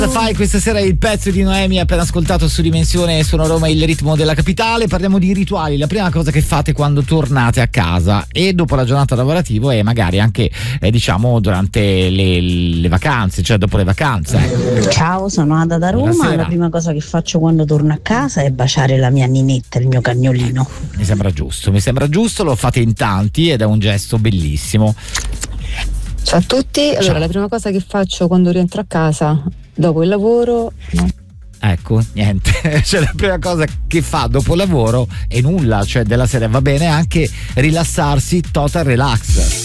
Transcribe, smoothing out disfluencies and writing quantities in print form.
Fai questa sera il pezzo di Noemi appena ascoltato su Dimensione Suono Roma, il ritmo della capitale. Parliamo di rituali, la prima cosa che fate quando tornate a casa e dopo la giornata lavorativa e magari anche diciamo durante le vacanze, cioè dopo le vacanze. Ciao, sono Ada da Roma. Buonasera. La prima cosa che faccio quando torno a casa è baciare la mia ninetta, il mio cagnolino. Mi sembra giusto, lo fate in tanti ed è un gesto bellissimo. Ciao a tutti, allora Ciao. la prima cosa che faccio quando rientro a casa dopo il lavoro, no. Ecco, niente, cioè la prima cosa che fa dopo lavoro è nulla, cioè della serie va bene anche rilassarsi, total relax.